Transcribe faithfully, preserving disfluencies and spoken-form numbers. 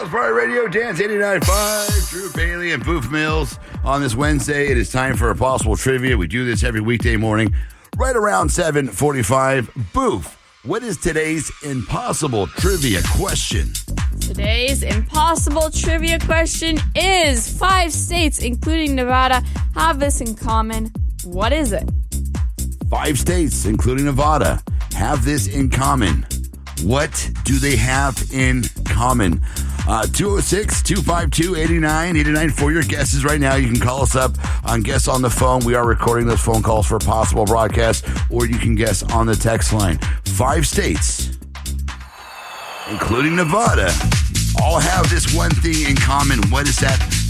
Miles Party Radio, Dance eighty-nine point five, Drew Bailey and Booth Mills. On this Wednesday, it is time for Impossible Trivia. We do this every weekday morning, right around seven forty-five. Booth, what is today's Impossible Trivia question? Today's Impossible Trivia question is: five states, including Nevada, have this in common. What is it? Five states, including Nevada, have this in common. What do they have in common? Uh, two oh six, two five two, eight nine eight nine for your guesses right now. You can call us up on Guess on the Phone. We are recording those phone calls for a possible broadcast, or you can guess on the text line. Five states, including Nevada, all have this one thing in common. What is that